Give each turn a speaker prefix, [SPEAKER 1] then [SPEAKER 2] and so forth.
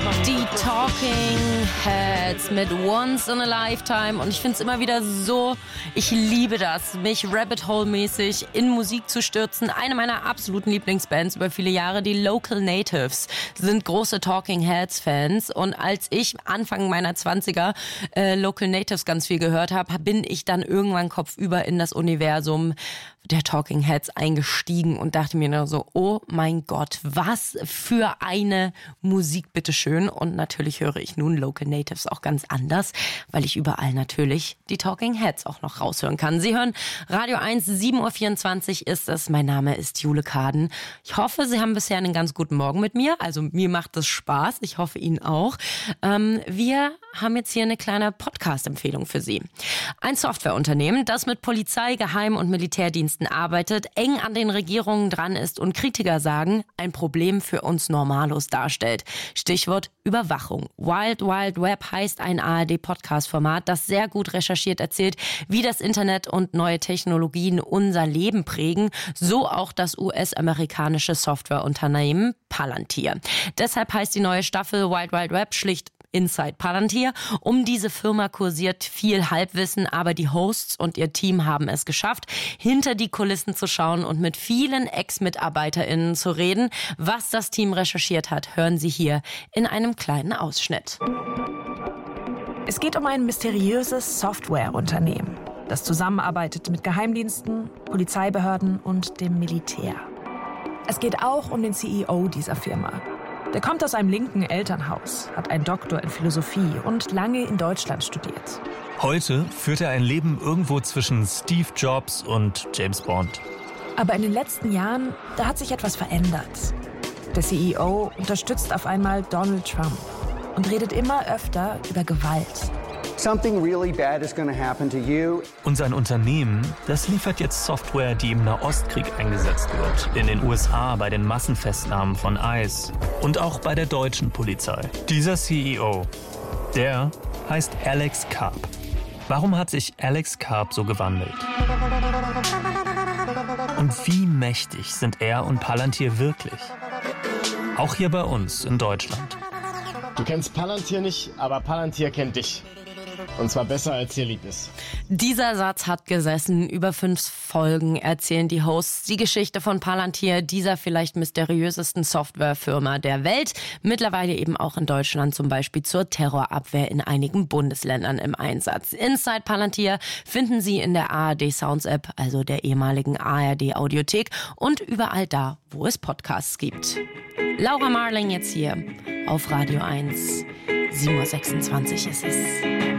[SPEAKER 1] Die Talking Heads mit Once in a Lifetime und ich finde es immer wieder so, ich liebe das, mich Rabbit Hole-mäßig in Musik zu stürzen. Eine meiner absoluten Lieblingsbands über viele Jahre, die Local Natives, sind große Talking Heads Fans und als ich Anfang meiner 20er Local Natives ganz viel gehört habe, bin ich dann irgendwann kopfüber in das Universum der Talking Heads eingestiegen und dachte mir nur so, oh mein Gott, was für eine Musik, bitteschön. Und natürlich höre ich nun Local Natives auch ganz anders, weil ich überall natürlich die Talking Heads auch noch raushören kann. Sie hören Radio 1, 7.24 Uhr ist es. Mein Name ist Jule Kaden. Ich hoffe, Sie haben bisher einen ganz guten Morgen mit mir. Also mir macht das Spaß. Ich hoffe Ihnen auch. Wir haben jetzt hier eine kleine Podcast-Empfehlung für Sie. Ein Softwareunternehmen, das mit Polizei, Geheim- und Militärdiensten arbeitet, eng an den Regierungen dran ist und Kritiker sagen, ein Problem für uns Normalos darstellt. Stichwort Überwachung. Wild Wild Web heißt ein ARD-Podcast-Format, das sehr gut recherchiert erzählt, wie das Internet und neue Technologien unser Leben prägen, so auch das US-amerikanische Softwareunternehmen Palantir. Deshalb heißt die neue Staffel Wild Wild Web schlicht Inside Palantir. Um diese Firma kursiert viel Halbwissen, aber die Hosts und ihr Team haben es geschafft, hinter die Kulissen zu schauen und mit vielen Ex-MitarbeiterInnen zu reden. Was das Team recherchiert hat, hören Sie hier in einem kleinen Ausschnitt.
[SPEAKER 2] Es geht um ein mysteriöses Softwareunternehmen, das zusammenarbeitet mit Geheimdiensten, Polizeibehörden und dem Militär. Es geht auch um den CEO dieser Firma. Der kommt aus einem linken Elternhaus, hat einen Doktor in Philosophie und lange in Deutschland studiert.
[SPEAKER 3] Heute führt er ein Leben irgendwo zwischen Steve Jobs und James Bond.
[SPEAKER 2] Aber in den letzten Jahren, da hat sich etwas verändert. Der CEO unterstützt auf einmal Donald Trump und redet immer öfter über Gewalt.
[SPEAKER 4] Something really bad is going to happen to you.
[SPEAKER 3] Und sein Unternehmen, das liefert jetzt Software, die im Nahostkrieg eingesetzt wird. In den USA bei den Massenfestnahmen von ICE und auch bei der deutschen Polizei. Dieser CEO, der heißt Alex Karp. Warum hat sich Alex Karp so gewandelt? Und wie mächtig sind er und Palantir wirklich? Auch hier bei uns in Deutschland.
[SPEAKER 5] Du kennst Palantir nicht, aber Palantir kennt dich. Und zwar besser, als dir lieb ist.
[SPEAKER 1] Dieser Satz hat gesessen. Über 5 Folgen erzählen die Hosts die Geschichte von Palantir, dieser vielleicht mysteriösesten Softwarefirma der Welt. Mittlerweile eben auch in Deutschland zum Beispiel zur Terrorabwehr in einigen Bundesländern im Einsatz. Inside Palantir finden Sie in der ARD Sounds App, also der ehemaligen ARD Audiothek und überall da, wo es Podcasts gibt. Laura Marling jetzt hier auf Radio 1. 7.26 Uhr ist es.